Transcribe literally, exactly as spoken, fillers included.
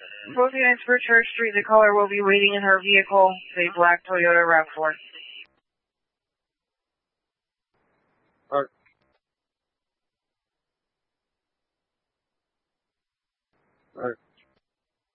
Both units for Church Street. The caller will be waiting in her vehicle, a black Toyota RAV four. Alright. Alright.